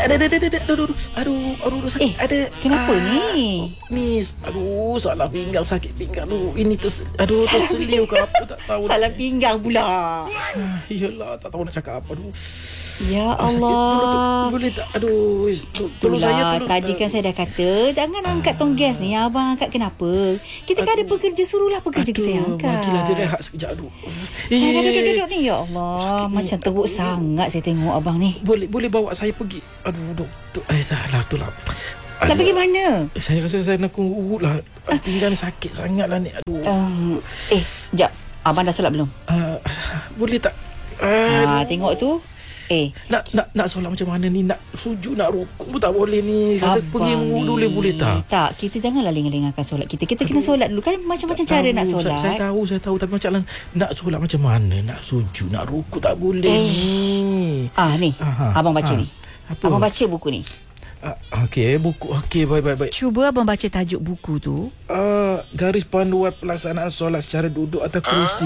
Aduh, sakit. Kenapa ni? Ni, salah pinggang, sakit pinggang tu. Ini terseliu ke apa tak tahu. Salah pinggang pula. Yalah, tak tahu nak cakap apa. Ya Allah. Boleh tak? Tolong saya. Tadi kan saya dah kata jangan angkat tong gas ni. Abang angkat kenapa? Kita kan ada pekerja, suruhlah pekerja kita yang angkat. Bagilah dia rehat sekejap. Duduk ni. Ya Allah, macam teruk sangat saya tengok abang ni. Boleh bawa saya pergi. Doktor. Tu lah. Nak pergi mana? Saya rasa saya nak urut lah. Pinggang sakit sangat lah ni. Sekejap. Abang dah solat belum? Boleh tak? Tengok tu. Nak solat macam mana ni? Nak sujud, nak rukuk pun tak boleh ni. Rasa pergi wudu boleh tak? Tak, kita janganlah lengah-lengahkan solat kita. Kita kena solat dulu. Kan macam-macam cara nak solat. Saya tahu. Tapi macam nak solat macam mana? Nak sujud, nak rukuk tak boleh ni. Ni. Abang baca ni. Apa? Abang baca buku ni. Buku. Baik. Cuba abang baca tajuk buku tu. Garis panduan pelaksanaan solat secara duduk atau kerusi.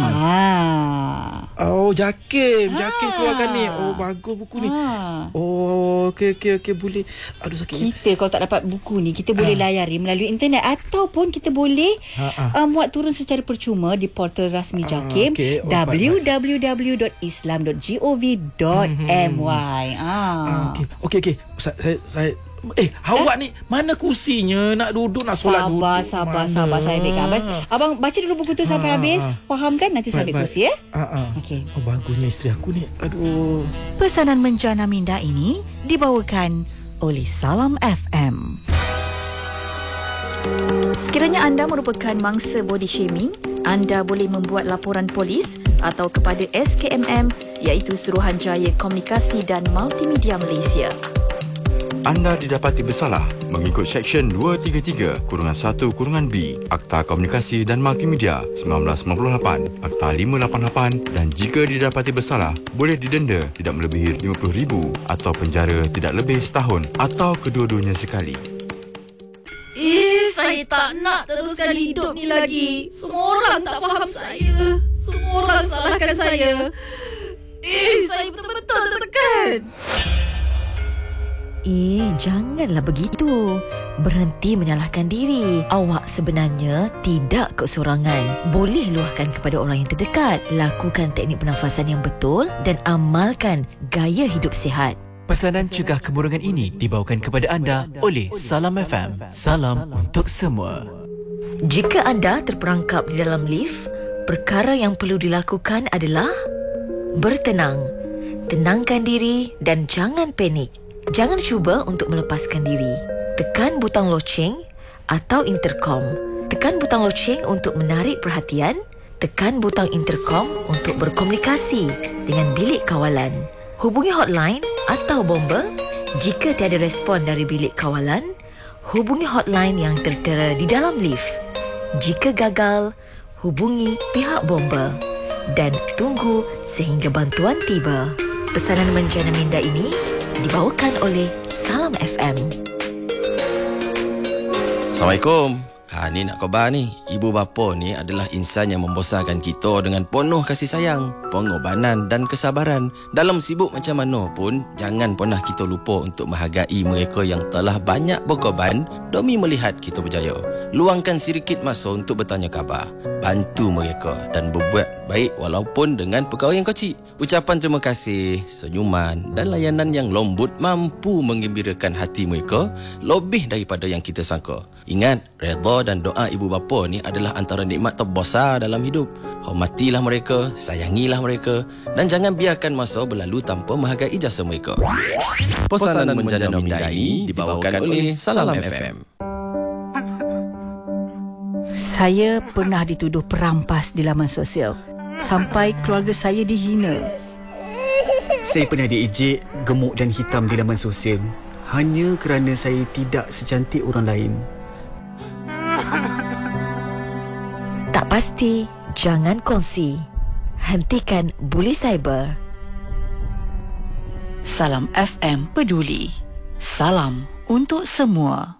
Jakim keluarkan ni. Bagus buku ni. Okey, boleh. Sakit. Kita kalau tak dapat buku ni, kita boleh layari melalui internet ataupun kita boleh muat turun secara percuma di portal rasmi Jakim, www.islam.gov.my. Okey. Saya awak ni mana kursinya? Nak duduk, nak solat duduk. Sabar saya ambilkan. Abang baca dulu buku tu sampai habis. Faham kan? Nanti saya ambil kursi Okey. Bagusnya isteri aku ni. Pesanan menjana minda ini dibawakan oleh Salam FM. Sekiranya anda merupakan mangsa body shaming, anda boleh membuat laporan polis atau kepada SKMM, iaitu Suruhanjaya Komunikasi dan Multimedia Malaysia. Anda didapati bersalah mengikut Seksyen 233-1-B Akta Komunikasi dan Multimedia 1998, Akta 588, dan jika didapati bersalah, boleh didenda tidak melebihi RM50,000 atau penjara tidak lebih setahun atau kedua-duanya sekali. Saya tak nak teruskan hidup ni lagi. Semua orang tak faham saya. Semua orang salahkan saya. Saya betul-betul tertekan. Janganlah begitu. Berhenti menyalahkan diri. Awak sebenarnya tidak keseorangan. Boleh luahkan kepada orang yang terdekat. Lakukan teknik pernafasan yang betul dan amalkan gaya hidup sihat. Pesanan cegah kemurungan ini dibawakan kepada anda oleh Salam FM. Salam untuk semua. Jika anda terperangkap di dalam lift, perkara yang perlu dilakukan adalah bertenang. Tenangkan diri dan jangan panik. Jangan cuba untuk melepaskan diri. Tekan butang loceng atau intercom. Tekan butang loceng untuk menarik perhatian. Tekan butang intercom untuk berkomunikasi dengan bilik kawalan. Hubungi hotline atau bomba. Jika tiada respon dari bilik kawalan, hubungi hotline yang tertera di dalam lift. Jika gagal, hubungi pihak bomba dan tunggu sehingga bantuan tiba. Pesanan menjana minda ini dibawakan oleh Salam FM. Assalamualaikum. Ni nak khabar ni. Ibu bapa ni adalah insan yang membesarkan kita dengan penuh kasih sayang, pengorbanan dan kesabaran. Dalam sibuk macam mana pun, jangan pernah kita lupa untuk menghargai mereka yang telah banyak berkorban demi melihat kita berjaya. Luangkan sedikit masa untuk bertanya khabar, bantu mereka dan berbuat baik walaupun dengan perkara yang kecil. Ucapan terima kasih, senyuman dan layanan yang lembut mampu menggembirakan hati mereka lebih daripada yang kita sangka. Ingat, redha dan doa ibu bapa ni adalah antara nikmat terbesar dalam hidup. Hormatilah mereka, sayangilah mereka dan jangan biarkan masa berlalu tanpa menghargai jasa mereka. Pesanan menjana minda ini dibawakan oleh Salam FM. Saya pernah dituduh perampas di laman sosial. Sampai keluarga saya dihina. Saya pernah diejek, gemuk dan hitam di laman sosial hanya kerana saya tidak secantik orang lain. Tak pasti, jangan kongsi. Hentikan buli cyber. Salam FM peduli. Salam untuk semua.